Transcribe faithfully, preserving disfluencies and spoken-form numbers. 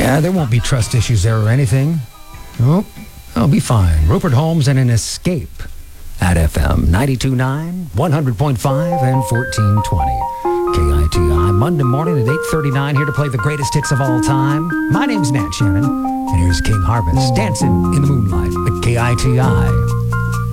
Yeah, there won't be trust issues there or anything. Nope, I'll be fine. Rupert Holmes and an Escape at F M ninety-two point nine, one hundred point five, and fourteen twenty. K I T I, Monday morning at eight thirty-nine, here to play the greatest hits of all time. My name's Nat Shannon, and here's King Harvest, Dancing in the Moonlight at K I T I.